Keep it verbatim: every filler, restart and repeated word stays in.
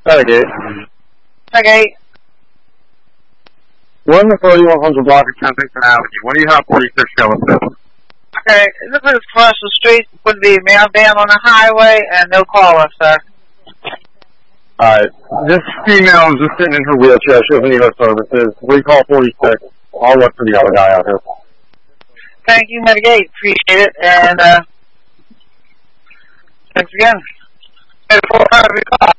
Okay. Okay. one thirty-one hundred block of Kensington Avenue. What do you have forty-six going to? Okay, this is across the street with the mail van on the highway, and no caller, sir. Alright. This female is just sitting in her wheelchair. She doesn't need our services. We call forty-six. I'll look for the other guy out here. Thank you, Mitigate. Appreciate it. And, uh, thanks again. Hey, four five, we call.